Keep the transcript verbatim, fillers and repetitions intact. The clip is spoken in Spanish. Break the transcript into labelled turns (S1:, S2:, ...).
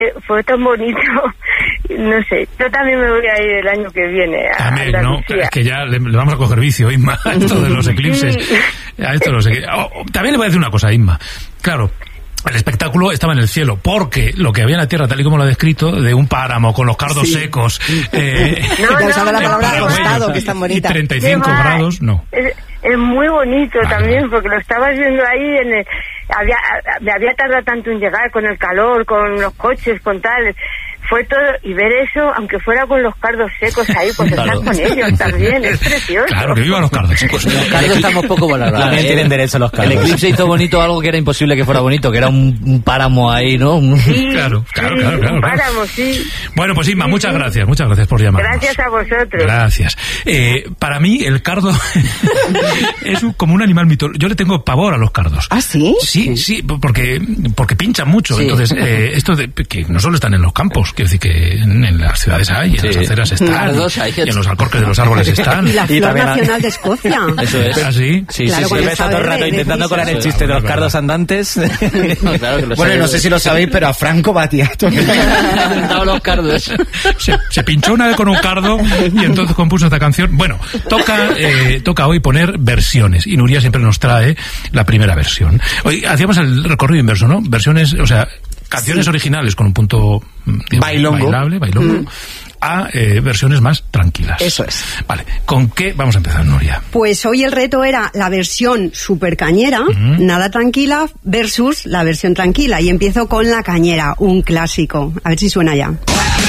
S1: fue tan bonito, no sé, yo también me voy a ir el año que viene a
S2: Amén, no, es que ya le, le vamos a coger vicio, Inma, a esto de los eclipses, sí. a esto de los eclipses. Oh, también le voy a decir una cosa, Inma, claro, el espectáculo estaba en el cielo, porque lo que había en la tierra, tal y como lo ha descrito, de un páramo con los cardos sí. secos, eh,
S3: no, no, usaba la palabra acostado, que es tan bonita,
S2: y treinta y cinco grados, no.
S1: Es, es muy bonito vale. también, porque lo estabas viendo ahí en el... Había, había tardado tanto en llegar con el calor, con los coches, con tal, fue todo, y ver eso, aunque fuera con los cardos secos ahí, pues claro. estar con ellos también, es precioso.
S2: Claro, que vivan los cardos secos.
S4: Los cardos estamos poco valorados.
S5: También tienen derecho los cardos.
S4: El eclipse hizo bonito algo que era imposible que fuera bonito, que era un, un páramo ahí, ¿no?
S1: Sí,
S2: claro, claro,
S1: sí,
S2: claro, claro.
S1: un páramo, sí.
S2: Bueno, pues Inma, muchas sí, gracias, muchas gracias por llamarnos.
S1: Gracias a vosotros.
S2: Gracias. Eh, para mí, el cardo es un, como un animal mitológico. Yo le tengo pavor a los cardos.
S3: ¿Ah, sí?
S2: Sí, sí, porque, porque pinchan mucho. Sí. Entonces, eh, esto de que no solo están en los campos, quiero decir que en, en las ciudades hay, en sí. las aceras están, y, y en los alcorques de los árboles están.
S3: Y la flor y nacional hay... de Escocia.
S4: Eso es.
S2: ¿Ah, sí?
S4: Sí, claro, sí, sí. Ves todo el rato intentando colar el chiste de los cardos andantes.
S5: No, claro que lo bueno, no sé si lo sabéis, pero a Franco Battiato
S4: intentado los cardos.
S2: Se, se pinchó una vez con un cardo y entonces compuso esta canción. Bueno, toca, eh, toca hoy poner versiones, y Nuria siempre nos trae la primera versión. Hoy hacíamos el recorrido inverso, ¿no? Versiones, o sea, canciones sí. originales con un punto digamos,
S5: bailongo.
S2: bailable, bailongo, mm. a eh, versiones más tranquilas.
S3: Eso es.
S2: Vale, ¿con qué vamos a empezar, Nuria?
S3: Pues hoy el reto era la versión super cañera, uh-huh. nada tranquila, versus la versión tranquila. Y empiezo con La Cañera, un clásico. A ver si suena ya.